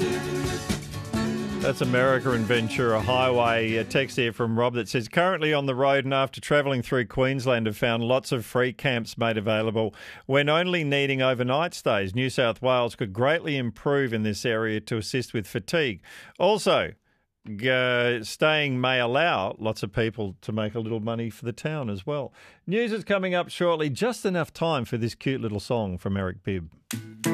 That's America and Ventura Highway. A text here from Rob that says, currently on the road and after travelling through Queensland have found lots of free camps made available when only needing overnight stays. New South Wales could greatly improve in this area to assist with fatigue. Also, staying may allow lots of people to make a little money for the town as well. News is coming up shortly. Just enough time for this cute little song from Eric Bibb.